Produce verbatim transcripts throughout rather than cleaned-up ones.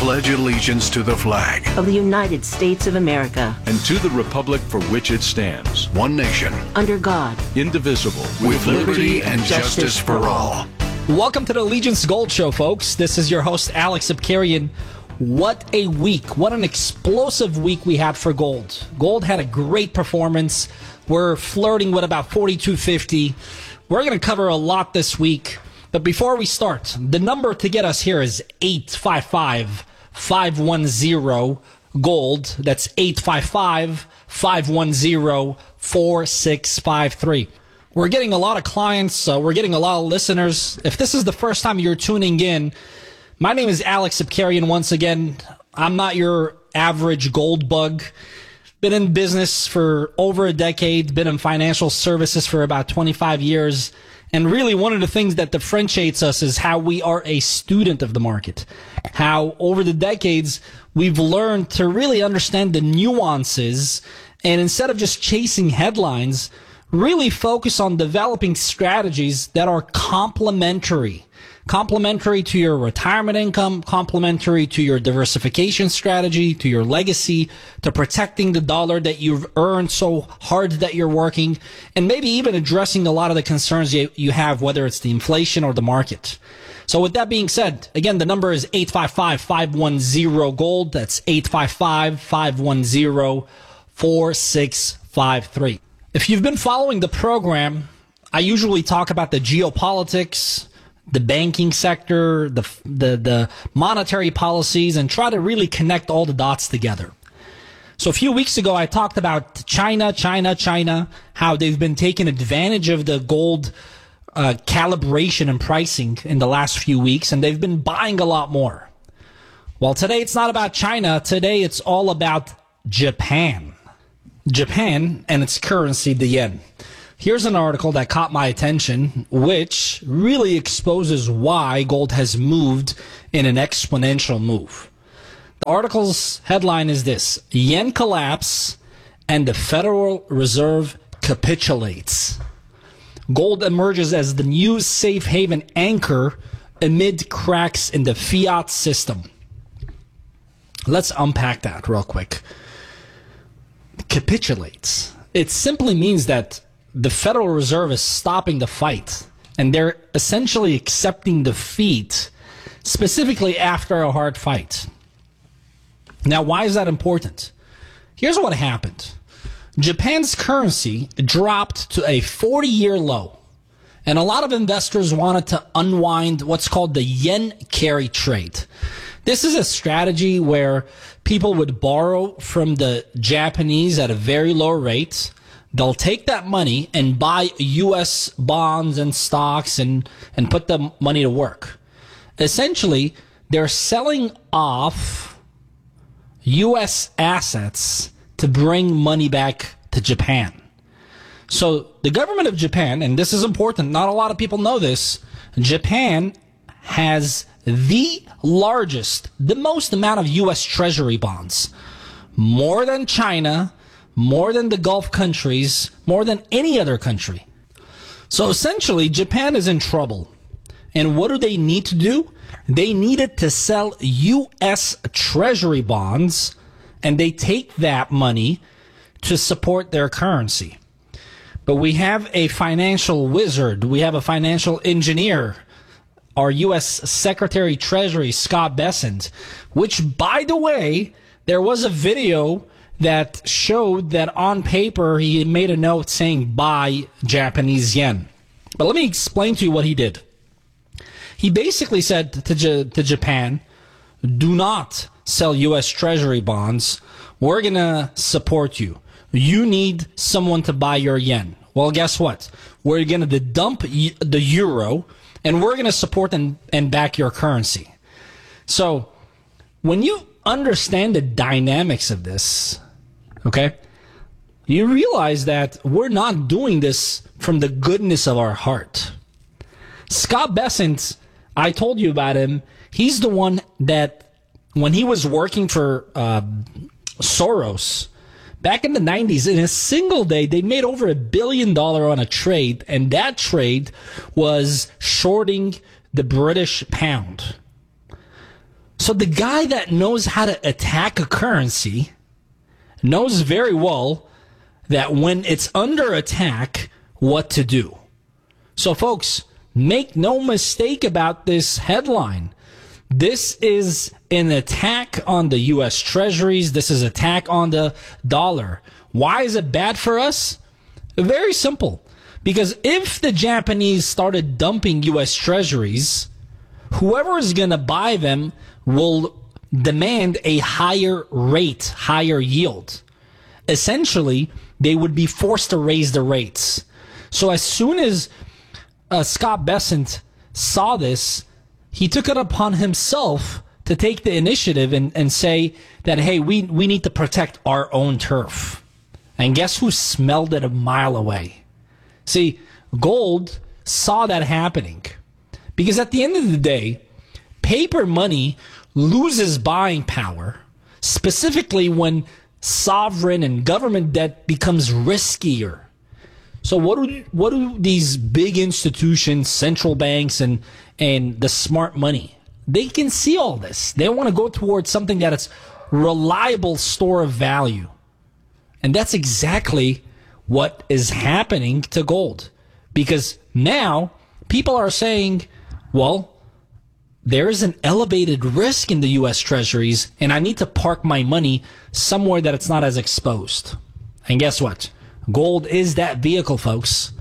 pledge allegiance to the flag of the United States of America and to the republic for which it stands, one nation, under God, indivisible, with liberty and justice for all. Welcome to the Allegiance Gold Show, folks. This is your host, Alex Abkarian. What a week. What an explosive week we had for gold. Gold had a great performance. We're flirting with about forty-two fifty. We're going to cover a lot this week. But before we start, the number to get us here is eight five five, five one zero, GOLD. That's eight five five, five one zero, four six five three. We're getting a lot of clients. Uh, we're getting a lot of listeners. If this is the first time you're tuning in, my name is Alex Abkarian once again. I'm not your average gold bug. Been in business for over a decade, been in financial services for about twenty-five years. And really one of the things that differentiates us is how we are a student of the market. How over the decades, we've learned to really understand the nuances and instead of just chasing headlines, really focus on developing strategies that are complementary. Complementary to your retirement income, complementary to your diversification strategy, to your legacy, to protecting the dollar that you've earned so hard that you're working, and maybe even addressing a lot of the concerns you, you have, whether it's the inflation or the market. So with that being said, again, the number is eight five five, five one zero, GOLD. That's eight five five, five one zero, four six five three. If you've been following the program, I usually talk about the geopolitics, the banking sector, the, the the monetary policies, and try to really connect all the dots together. So a few weeks ago, I talked about China, China, China, how they've been taking advantage of the gold uh, calibration and pricing in the last few weeks, and they've been buying a lot more. Well, today it's not about China. Today it's all about Japan. Japan and its currency, the yen. Here's an article that caught my attention, which really exposes why gold has moved in an exponential move. The article's headline is this: Yen collapse and the Federal Reserve capitulates. Gold emerges as the new safe haven anchor amid cracks in the fiat system. Let's unpack that real quick. Capitulates. It simply means that the Federal Reserve is stopping the fight, and they're essentially accepting defeat, specifically after a hard fight. Now, why is that important? Here's what happened. Japan's currency dropped to a forty-year low, and a lot of investors wanted to unwind what's called the yen carry trade. This is a strategy where people would borrow from the Japanese at a very low rate. They'll take that money and buy U S bonds and stocks and, and put the money to work. Essentially, they're selling off U S assets to bring money back to Japan. So the government of Japan, and this is important, not a lot of people know this, Japan has the largest, the most amount of U S Treasury bonds. More than China, more than the Gulf countries, more than any other country. So essentially, Japan is in trouble. And what do they need to do? They needed to sell U S Treasury bonds, and they take that money to support their currency. But we have a financial wizard. We have a financial engineer, our U S Secretary Treasury, Scott Bessent, which, by the way, there was a video that showed that on paper he made a note saying buy Japanese yen. But let me explain to you what he did. He basically said to, J- to Japan, do not sell U S Treasury bonds. We're going to support you. You need someone to buy your yen. Well, guess what? We're going to dump the euro, and we're going to support and, and back your currency. So when you understand the dynamics of this, okay, you realize that we're not doing this from the goodness of our heart. Scott Bessent, I told you about him. He's the one that, when he was working for uh, Soros back in the nineties, in a single day, they made over a billion dollars on a trade, and that trade was shorting the British pound. So the guy that knows how to attack a currency knows very well that when it's under attack, what to do. So folks, make no mistake about this headline. This is an attack on the U S Treasuries. This is an attack on the dollar. Why is it bad for us? Very simple. Because if the Japanese started dumping U S Treasuries, whoever is going to buy them will demand a higher rate, higher yield. Essentially, they would be forced to raise the rates. So as soon as uh, Scott Bessent saw this, he took it upon himself to take the initiative and, and say that, hey, we, we need to protect our own turf. And guess who smelled it a mile away? See, gold saw that happening. Because at the end of the day, paper money loses buying power, specifically when sovereign and government debt becomes riskier. So what do what do these big institutions, central banks, and and the smart money? They can see all this. They want to go towards something that is reliable store of value, and that's exactly what is happening to gold. Because now people are saying, well, there is an elevated risk in the U S Treasuries, and I need to park my money somewhere that it's not as exposed. And guess what? Gold is that vehicle, folks.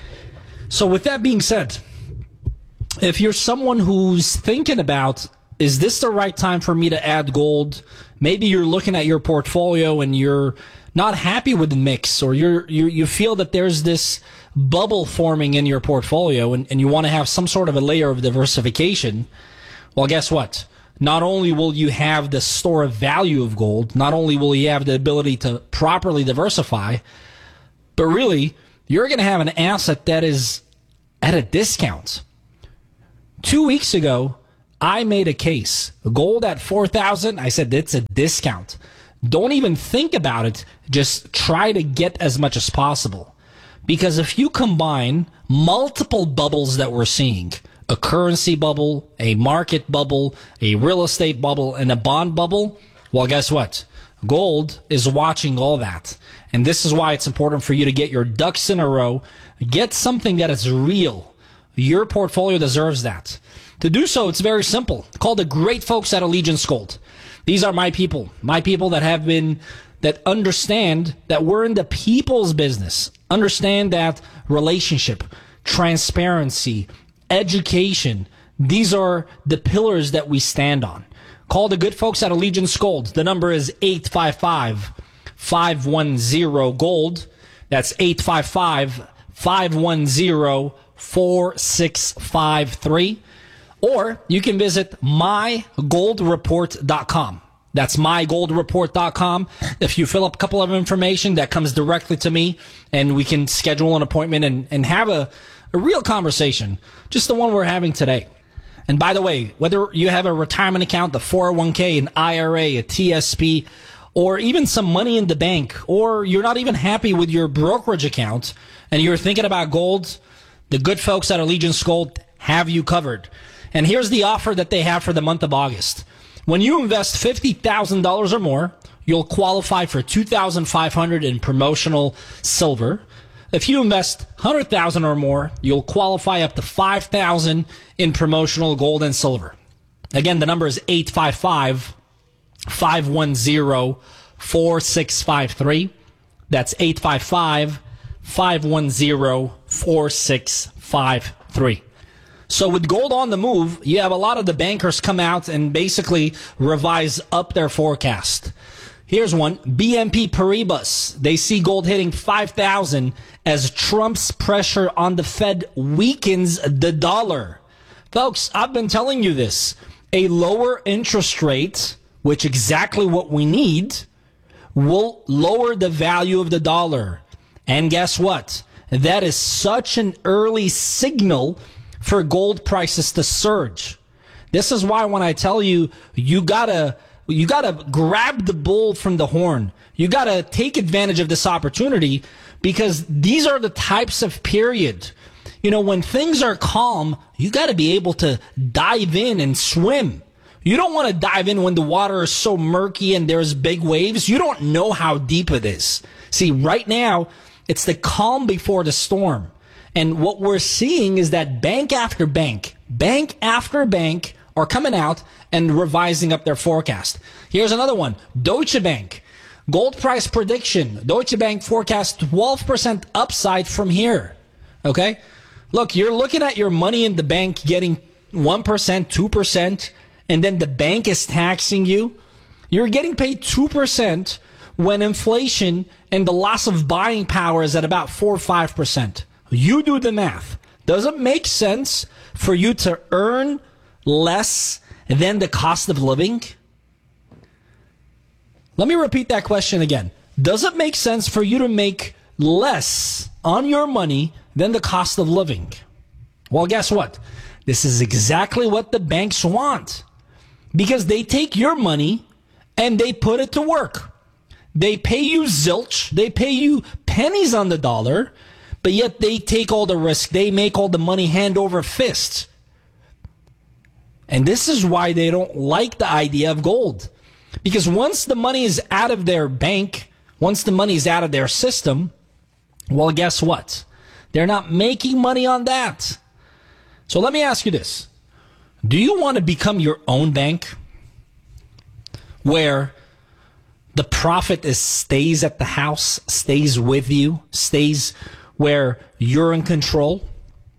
So with that being said, if you're someone who's thinking about, is this the right time for me to add gold? Maybe you're looking at your portfolio and you're not happy with the mix, or you're, you you feel that there's this bubble forming in your portfolio and, and you want to have some sort of a layer of diversification. Well, guess what? Not only will you have the store of value of gold, not only will you have the ability to properly diversify, but really, you're going to have an asset that is at a discount. Two weeks ago, I made a case. Gold at four thousand, I said it's a discount. Don't even think about it. Just try to get as much as possible. Because if you combine multiple bubbles that we're seeing, a currency bubble, a market bubble, a real estate bubble, and a bond bubble, well, guess what? Gold is watching all that. And this is why it's important for you to get your ducks in a row. Get something that is real. Your portfolio deserves that. To do so, it's very simple. Call the great folks at Allegiance Gold. These are my people. My people that have been, that understand that we're in the people's business. Understand that relationship, transparency, education, these are the pillars that we stand on. Call the good folks at Allegiance Gold. The number is eight five five, five one zero, GOLD. That's eight five five, five one zero, four six five three. Or you can visit my gold report dot com. That's my gold report dot com. If you fill up a couple of information, that comes directly to me, and we can schedule an appointment and, and have a, a real conversation, just the one we're having today. And by the way, whether you have a retirement account, the four oh one k, an I R A, a T S P, or even some money in the bank, or you're not even happy with your brokerage account and you're thinking about gold, the good folks at Allegiance Gold have you covered. And here's the offer that they have for the month of August. When you invest fifty thousand dollars or more, you'll qualify for two thousand five hundred dollars in promotional silver. If you invest one hundred thousand dollars or more, you'll qualify up to five thousand dollars in promotional gold and silver. Again, the number is eight five five, five one zero, four six five three. That's eight five five, five one zero, four six five three. So with gold on the move, you have a lot of the bankers come out and basically revise up their forecast. Here's one. B N P Paribas. They see gold hitting five thousand as Trump's pressure on the Fed weakens the dollar. Folks, I've been telling you this. A lower interest rate, which exactly what we need, will lower the value of the dollar. And guess what? That is such an early signal for gold prices to surge. This is why when I tell you, you gotta, you gotta grab the bull from the horn. You gotta take advantage of this opportunity, because these are the types of period. You know, when things are calm, you gotta be able to dive in and swim. You don't want to dive in when the water is so murky and there's big waves. You don't know how deep it is. See, right now, it's the calm before the storm. And what we're seeing is that bank after bank, bank after bank are coming out and revising up their forecast. Here's another one. Deutsche Bank. Gold price prediction. Deutsche Bank forecast twelve percent upside from here. Okay? Look, you're looking at your money in the bank getting one percent, two percent, and then the bank is taxing you. You're getting paid two percent when inflation and the loss of buying power is at about four or five percent. You do the math. Does it make sense for you to earn less than the cost of living? Let me repeat that question again. Does it make sense for you to make less on your money than the cost of living? Well, guess what? This is exactly what the banks want. Because they take your money and they put it to work. They pay you zilch. They pay you pennies on the dollar. But yet they take all the risk. They make all the money hand over fist. And this is why they don't like the idea of gold. Because once the money is out of their bank, once the money is out of their system, well, guess what? They're not making money on that. So let me ask you this. Do you want to become your own bank where the profit is stays at the house, stays with you, stays where you're in control?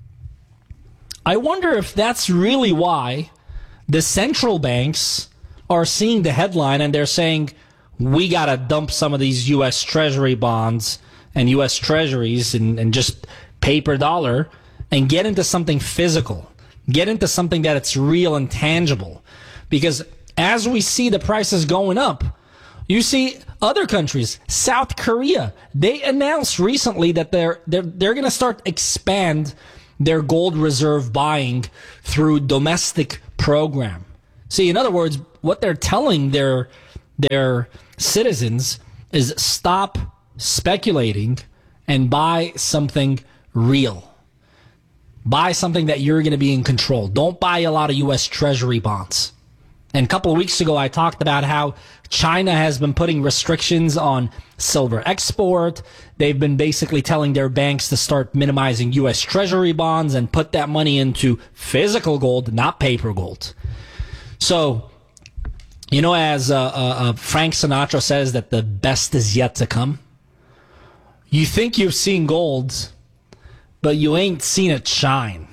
I wonder if that's really why the central banks are seeing the headline and they're saying, we got to dump some of these U S Treasury bonds and U S Treasuries and, and just paper dollar and get into something physical. Get into something that it's real and tangible. Because as we see the prices going up, you see other countries, South Korea, they announced recently that they're they're they're going to start expand their gold reserve buying through domestic program. See, in other words, what they're telling their their citizens is stop speculating and buy something real. Buy something that you're going to be in control. Don't buy a lot of U S Treasury bonds. And a couple of weeks ago, I talked about how China has been putting restrictions on silver export. They've been basically telling their banks to start minimizing U S Treasury bonds and put that money into physical gold, not paper gold. So, you know, as uh, uh, Frank Sinatra says that the best is yet to come. You think you've seen gold, but you ain't seen it shine.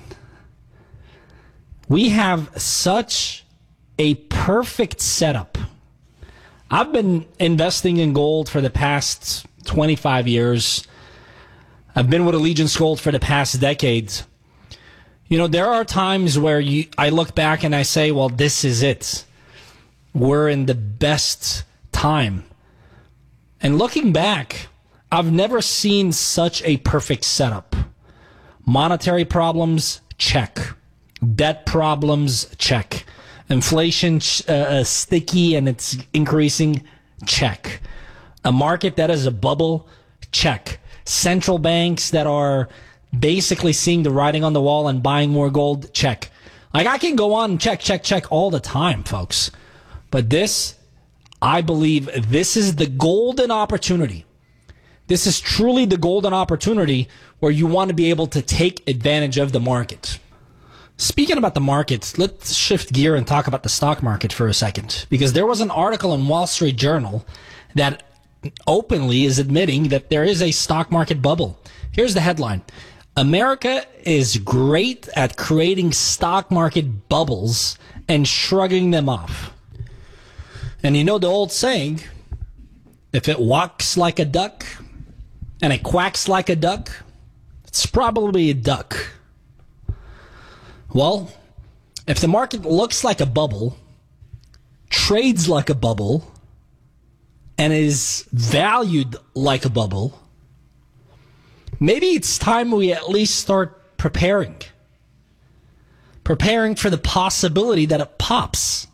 We have such a perfect setup. I've been investing in gold for the past twenty-five years. I've been with Allegiance Gold for the past decades. You know, there are times where you, I look back and I say, well, this is it. We're in the best time. And looking back, I've never seen such a perfect setup. Monetary problems, check. Debt problems, check. Inflation uh, sticky and it's increasing, check. A market that is a bubble, check. Central banks that are basically seeing the writing on the wall and buying more gold, check. Like, I can go on and check, check, check all the time, folks. But this, I believe this is the golden opportunity. This is truly the golden opportunity where you want to be able to take advantage of the market. Speaking about the markets, let's shift gear and talk about the stock market for a second. Because there was an article in Wall Street Journal that openly is admitting that there is a stock market bubble. Here's the headline. America is great at creating stock market bubbles and shrugging them off. And you know the old saying, if it walks like a duck and it quacks like a duck, it's probably a duck. Well, if the market looks like a bubble, trades like a bubble, and is valued like a bubble, maybe it's time we at least start preparing. Preparing for the possibility that it pops.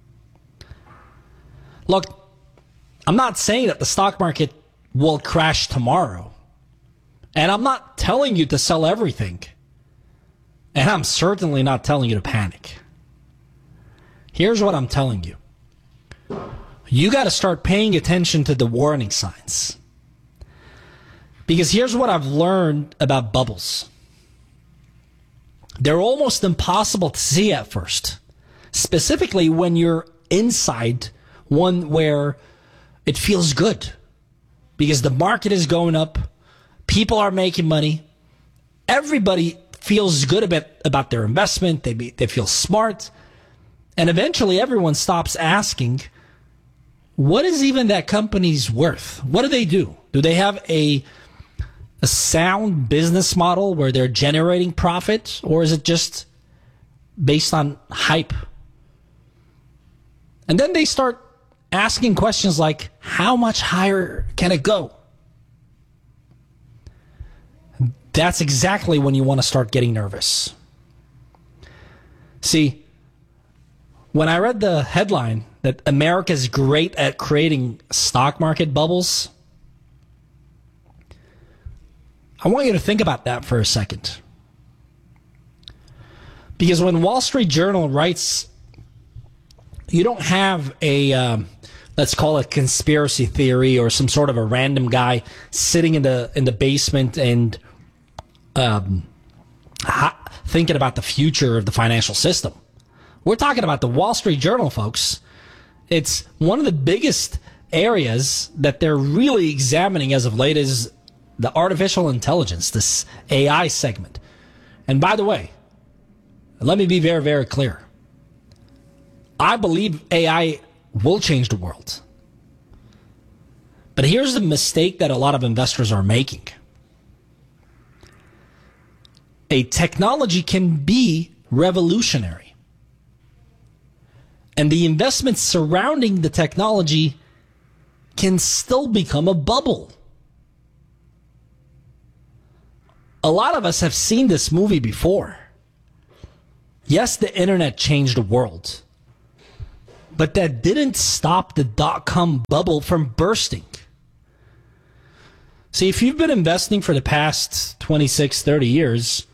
Look, I'm not saying that the stock market will crash tomorrow. And I'm not telling you to sell everything. And I'm certainly not telling you to panic. Here's what I'm telling you. You got to start paying attention to the warning signs. Because here's what I've learned about bubbles. They're almost impossible to see at first, specifically when you're inside one where it feels good because the market is going up, people are making money, everybody feels good about, about their investment, they, be, they feel smart, and eventually everyone stops asking, what is even that company's worth? What do they do? Do they have a a sound business model where they're generating profit, or is it just based on hype? And then they start asking questions like, how much higher can it go? That's exactly when you want to start getting nervous. See, when I read the headline that America's great at creating stock market bubbles, I want you to think about that for a second. Because when Wall Street Journal writes, you don't have a, um, let's call it conspiracy theory or some sort of a random guy sitting in the in the basement and um, ha- thinking about the future of the financial system. We're talking about the Wall Street Journal, folks. It's one of the biggest areas that they're really examining as of late is the artificial intelligence, this A I segment. And by the way, let me be very, very clear. I believe A I will change the world. But here's the mistake that a lot of investors are making. A technology can be revolutionary. And the investments surrounding the technology can still become a bubble. A lot of us have seen this movie before. Yes, the internet changed the world. But that didn't stop the dot-com bubble from bursting. See, if you've been investing for the past twenty-six, thirty years,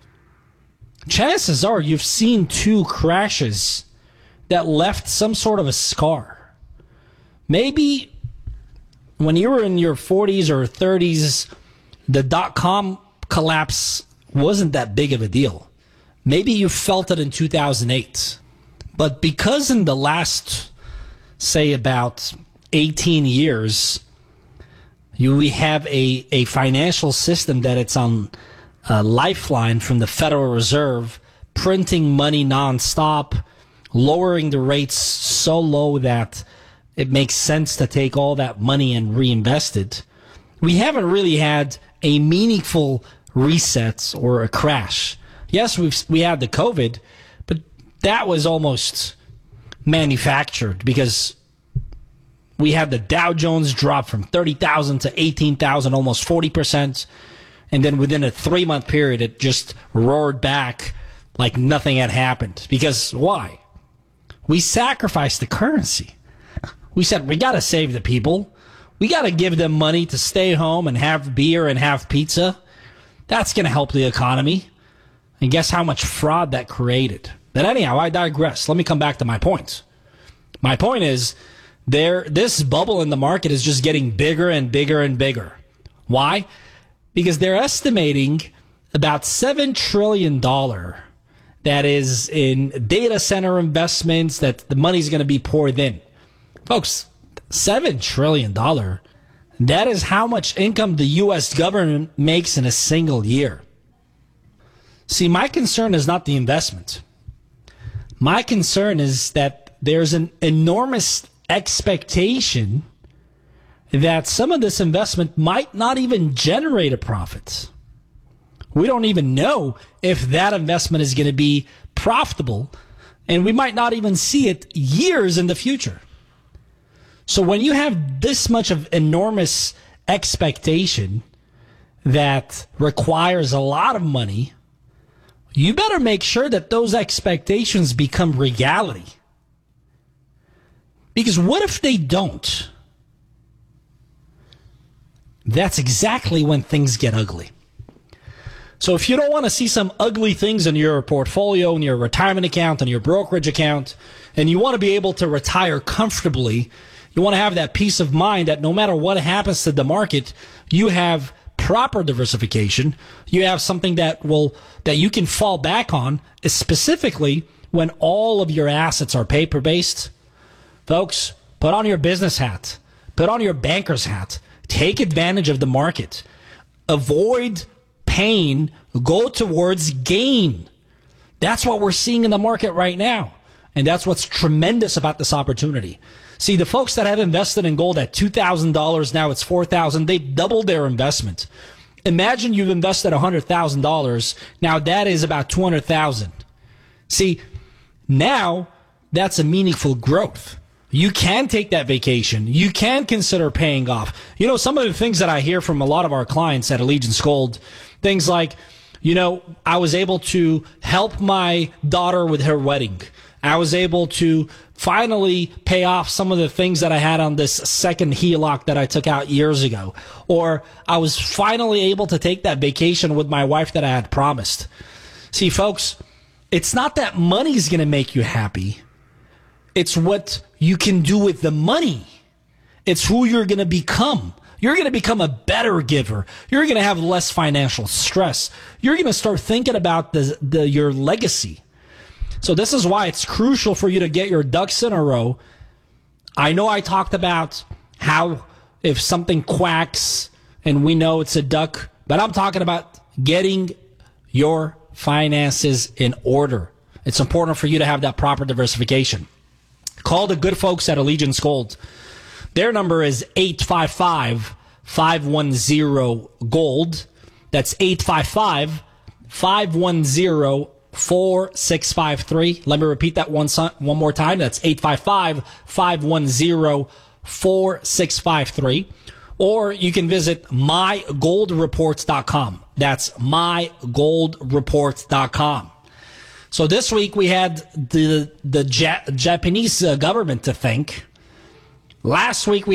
chances are you've seen two crashes that left some sort of a scar. Maybe when you were in your forties or thirties, the dot-com collapse wasn't that big of a deal. Maybe you felt it in two thousand eight. But because in the last, say, about eighteen years, you, we have a, a financial system that it's on a lifeline from the Federal Reserve, printing money nonstop, lowering the rates so low that it makes sense to take all that money and reinvest it. We haven't really had a meaningful reset or a crash. Yes, we've we had the COVID, but that was almost manufactured because we had the Dow Jones drop from thirty thousand to eighteen thousand, almost forty percent. And then within a three-month period, it just roared back like nothing had happened. Because why? We sacrificed the currency. We said, we got to save the people. We got to give them money to stay home and have beer and have pizza. That's going to help the economy. And guess how much fraud that created? But anyhow, I digress. Let me come back to my point. My point is, there, this bubble in the market is just getting bigger and bigger and bigger. Why? Because they're estimating about seven trillion dollars that is in data center investments, that the money's going to be poured in. Folks, seven trillion dollars, that is how much income the U S government makes in a single year. See, my concern is not the investment. My concern is that there's an enormous expectation that some of this investment might not even generate a profit. We don't even know if that investment is going to be profitable, and we might not even see it years in the future. So when you have this much of enormous expectation that requires a lot of money, you better make sure that those expectations become reality. Because what if they don't? That's exactly when things get ugly. So if you don't want to see some ugly things in your portfolio, in your retirement account, in your brokerage account, and you want to be able to retire comfortably, you want to have that peace of mind that no matter what happens to the market, you have proper diversification. You have something that will that you can fall back on, specifically when all of your assets are paper-based. Folks, put on your business hat. Put on your banker's hat. Take advantage of the market. Avoid pain, go towards gain. That's what we're seeing in the market right now. And that's what's tremendous about this opportunity. See, the folks that have invested in gold at two thousand dollars, now it's four thousand dollars, they've doubled their investment. Imagine you've invested one hundred thousand dollars. Now that is about two hundred thousand dollars. See, now that's a meaningful growth. You can take that vacation. You can consider paying off. You know, some of the things that I hear from a lot of our clients at Allegiance Gold, things like, you know, I was able to help my daughter with her wedding. I was able to finally pay off some of the things that I had on this second H E L O C that I took out years ago. Or I was finally able to take that vacation with my wife that I had promised. See, folks, it's not that money's going to make you happy. It's what you can do with the money. It's who you're going to become. You're going to become a better giver. You're going to have less financial stress. You're going to start thinking about the, the your legacy. So this is why it's crucial for you to get your ducks in a row. I know I talked about how if something quacks and we know it's a duck, but I'm talking about getting your finances in order. It's important for you to have that proper diversification. Call the good folks at Allegiance Gold. Their number is eight five five, five one zero, GOLD. That's eight five five, five one zero, four six five three. Let me repeat that one, one more time. That's eight five five, five one zero, four six five three. Or you can visit my gold reports dot com. That's my gold reports dot com. So this week we had the the ja- Japanese uh, government to thank. Last week we